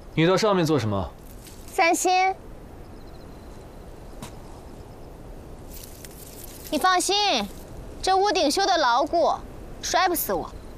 你到上面做什么？ 三星，你放心，这屋顶修的牢固，摔不死我。